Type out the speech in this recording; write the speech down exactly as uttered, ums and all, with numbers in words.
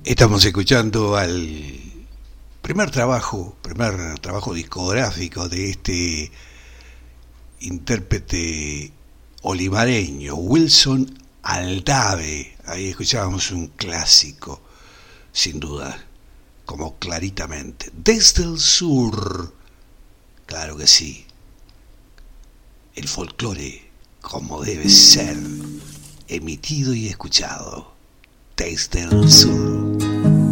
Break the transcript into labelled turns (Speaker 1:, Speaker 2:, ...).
Speaker 1: Estamos escuchando al primer trabajo, primer trabajo discográfico de este intérprete olivareño, Wilson Aldave. Ahí escuchábamos un clásico, sin duda, como Claritamente. Desde el sur, claro que sí, el folclore como debe ser, emitido y escuchado desde el sur.